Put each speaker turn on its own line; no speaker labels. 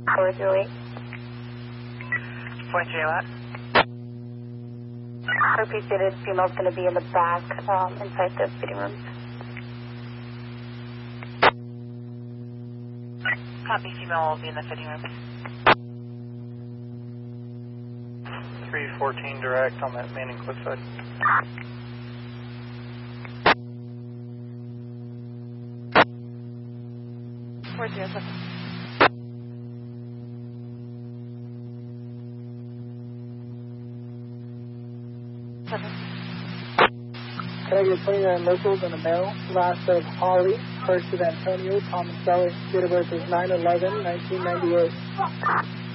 408.
408.
Appreciated. Female's going to be in the back, inside the fitting rooms.
Copy. Female will be in the fitting room.
314 direct on that Manning Cliffside.
Where's your second?
Can I get 29 locals and a male? Last of Holly, first of Antonio, Thomas Valley, date of birth is 9/11/1998.